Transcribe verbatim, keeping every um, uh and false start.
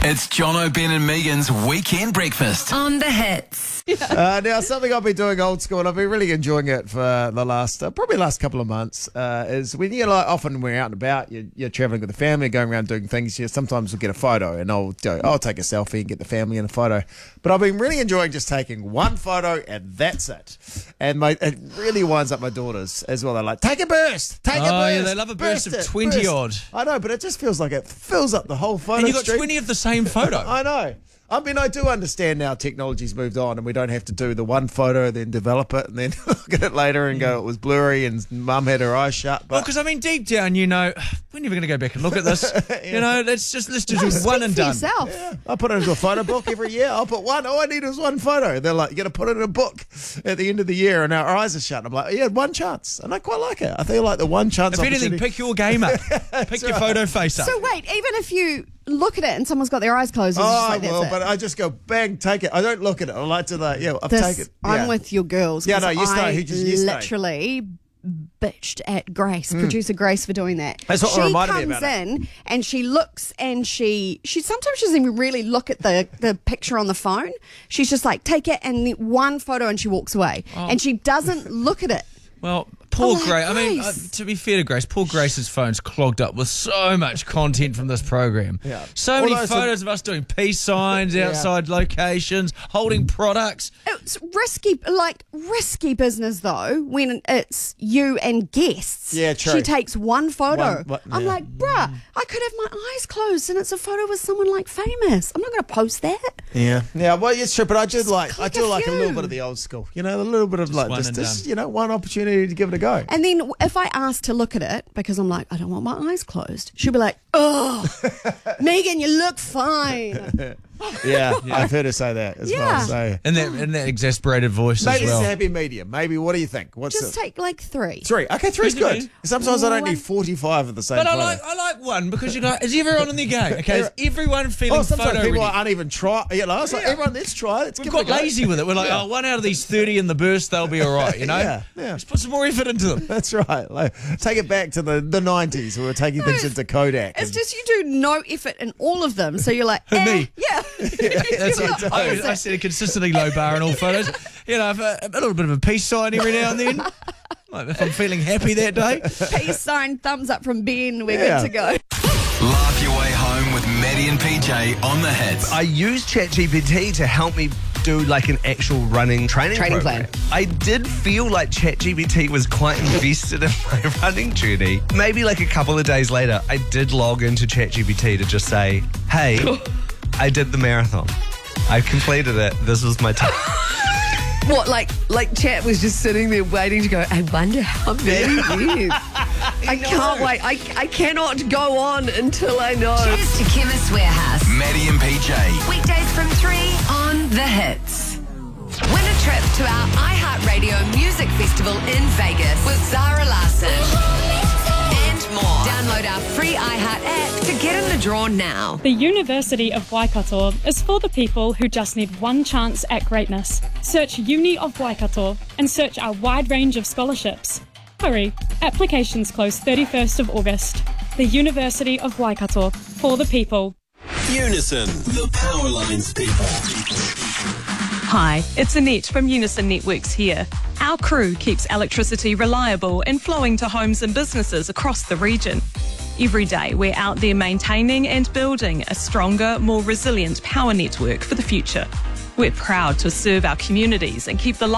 It's Jono, Ben and Megan's Weekend Breakfast. On the Hits. Uh, now, something I've been doing old school, and I've been really enjoying it for the last, uh, probably last couple of months, uh, is when you're like, often when we're out and about, you're, you're traveling with the family, going around doing things, you sometimes we'll get a photo, and I'll go, I'll take a selfie and get the family in a photo. But I've been really enjoying just taking one photo, and that's it. And my it really winds up my daughters as well. They're like, take a burst, take a burst. Oh, yeah, they love a burst of twenty odd. I know, but it just feels like it fills up the whole photo And you got stream. twenty of the same photo. I know. I mean, I do understand now technology's moved on and we don't have to do the one photo, then develop it, and then look at it later and go, it was blurry and mum had her eyes shut. But Well, because I mean, deep down, you know, we're never going to go back and look at this. Yeah. You know, let's just let's just No, do speak one and for done. yourself. yeah, I put it into a photo book every year. I'll put one. All I need is one photo. They're like, you got to put it in a book at the end of the year, and our eyes are shut. I'm like, yeah, one chance, and I quite like it. I feel like the one chance. If anything, opportunity- pick your game up. Pick your right. photo face up. So wait, even if you look at it and someone's got their eyes closed, it's Oh, just like, I will, that's but it. I just go bang, take it. I don't look at it. I like to like, yeah, I've This- taken. I'm yeah. with your girls. Yeah, 'cause no, yesterday, I who just- yesterday. literally bitched at Grace, producer Grace, for doing that. That's what she reminded me comes about it. in and she looks and she she sometimes she doesn't even really look at the the picture on the phone. She's just like, take it and the one photo, and she walks away, and she doesn't look at it. Well, poor Oh, my Grace. I mean, uh, Grace. to be fair to Grace, poor Grace's phone's clogged up with so much content from this program. Yeah. So All many those- photos of us doing peace signs outside locations, holding products. It's risky, like risky business though. When it's you and guests, Yeah, true. She takes one photo. One- one- I'm yeah. like, bruh, I could have my eyes closed, and it's a photo with someone like famous. I'm not going to post that. Yeah, yeah. Well, it's true, but I do like, I click do a like a little few. bit of the old school. You know, a little bit of like one just and this, done. you know, one opportunity to give it a go. And then if I ask to look at it because I'm like, I don't want my eyes closed, she'll be like, oh, Megan, you look fine. Yeah, I've heard her say that as Yeah. well. So In that, in that exasperated voice maybe as well. it's a happy medium. Maybe what do you think? What's Just it? take like three. Three. Okay, three's Three. good. Sometimes I don't One. need forty-five of the same. But I photo. like I like one because you go, is everyone on their game? Okay, is everyone feeling Oh, sometimes photo people ready? aren't even try. You know, it's like everyone, let's try it. Let's We've give got it a go. lazy with it. We're like, Yeah. oh, one out of these thirty in the burst, they'll be all right, you know? Yeah, yeah. Let's put some more effort into them. That's right. Like, take it back to the, the nineties. We were taking things into Kodak. It's and- just you do no effort in all of them, so you're like, eh, Me. yeah. That's You're it. the I, opposite. I set a consistently low bar in all photos. You know, if a, a little bit of a peace sign every now and then. Like if I'm feeling happy that day. Peace sign, thumbs up from Ben. We're Yeah. good to go. Laugh your way home with Maddie and P J on the Hits. I used ChatGPT to help me do like an actual running training, Training program. plan. I did feel like ChatGPT was quite invested in my running journey. Maybe like a couple of days later, I did log into ChatGPT to just say, hey, I did the marathon. I completed it. This was my time. What, like, like Chat was just sitting there waiting to go, I wonder how many years. I can't wait. I, I cannot go on until I know. Cheers to Chemist Warehouse. Maddie and P J. Weekdays from three on The Hits. Win a trip to our iHeartRadio Music Festival in Vegas with Zara Larson. And more. Download our free iHeart app to get in the draw now. The University of Waikato is for the people who just need one chance at greatness. Search Uni of Waikato and search our wide range of scholarships. Hurry, applications close thirty-first of August. The University of Waikato, for the people. Unison, the Powerlines people. Hi, it's Annette from Unison Networks here. Our crew keeps electricity reliable and flowing to homes and businesses across the region. Every day we're out there maintaining and building a stronger, more resilient power network for the future. We're proud to serve our communities and keep the